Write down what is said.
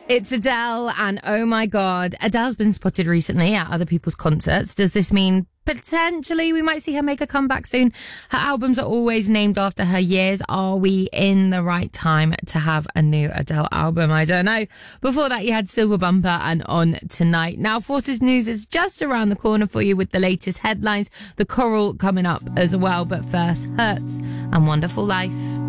It's Adele, and oh my God, Adele's been spotted recently at other people's concerts. Does this mean potentially we might see her make a comeback soon? Her albums are always named after her years. Are we in the right time to have a new Adele album? I don't know. Before that, you had Silver Bumper and On Tonight. Now, Forces News is just around the corner for you with the latest headlines. The Coral coming up as well. But first, Hurts and Wonderful Life.